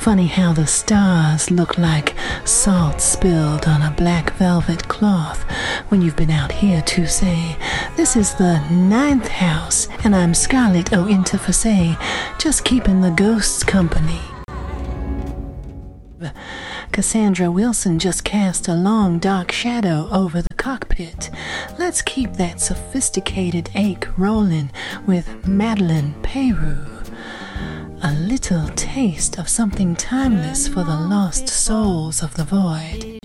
Funny how the stars look like salt spilled on a black velvet cloth when you've been out here to say, this is the 9th house, and I'm Scarlett O'Interface, just keeping the ghosts company. Cassandra Wilson just cast a long dark shadow over the cockpit. Let's keep that sophisticated ache rolling with Madeline Peru. A little taste of something timeless for the lost souls of the void.